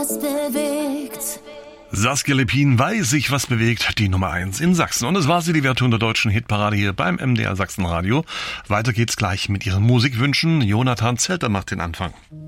Was bewegt. Saskia Lepin, weil sich was bewegt, die Nummer 1 in Sachsen. Und es war sie, die Wertung der deutschen Hitparade hier beim MDR Sachsen Radio. Weiter geht's gleich mit ihren Musikwünschen. Jonathan Zelter macht den Anfang.